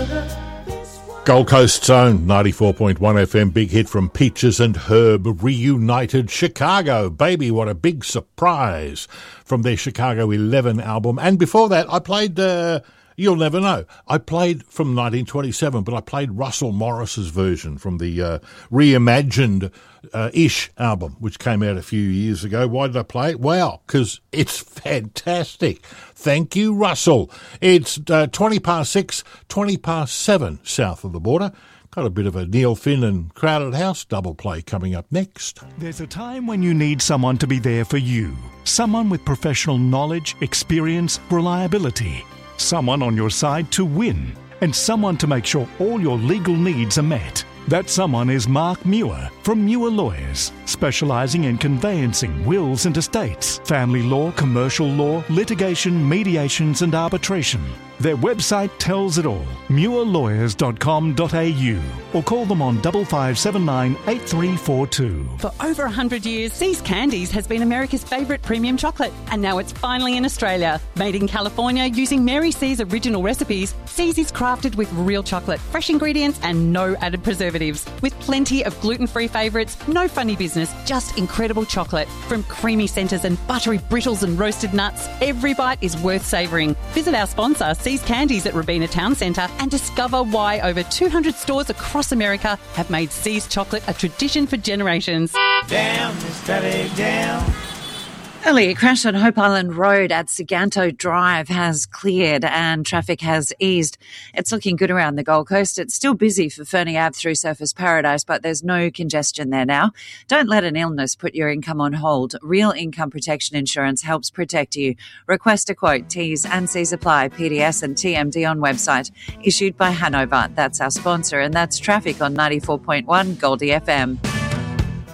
Gold Coast's own 94.1 FM, big hit from Peaches and Herb, reunited Chicago. Baby, what a big surprise from their Chicago 11 album. And before that, I played, you'll never know, I played from 1927, but I played Russell Morris's version from the reimagined Ish album, which came out a few years ago. Why did I play it? Well, because it's fantastic. Thank you, Russell. It's 20 past 6, 20 past 7 south of the border. Got a bit of a Neil Finn and Crowded House double play coming up next. There's a time when you need someone to be there for you. Someone with professional knowledge, experience, reliability. Someone on your side to win. And someone to make sure all your legal needs are met. That someone is Mark Muir from Muir Lawyers, specialising in conveyancing wills and estates, family law, commercial law, litigation, mediations and arbitration. Their website tells it all, muirlawyers.com.au, or call them on 5579 8342. For over 100 years, See's Candies has been America's favourite premium chocolate, and now it's finally in Australia. Made in California using Mary C's original recipes, See's is crafted with real chocolate, fresh ingredients and no added preservatives. With plenty of gluten-free favourites, no funny business, just incredible chocolate. From creamy centres and buttery brittles and roasted nuts, every bite is worth savouring. Visit our sponsor, See's Candies at Robina Town Centre, and discover why over 200 stores across America have made See's chocolate a tradition for generations. Down, steady down. Earlier, a crash on Hope Island Road at Siganto Drive has cleared and traffic has eased. It's looking good around the Gold Coast. It's still busy for Fernie Ave through Surfers Paradise, but there's no congestion there now. Don't let an illness put your income on hold. Real Income Protection Insurance helps protect you. Request a quote. T's and C's apply. PDS and TMD on website. Issued by Hanover. That's our sponsor, and that's traffic on 94.1 Goldie FM.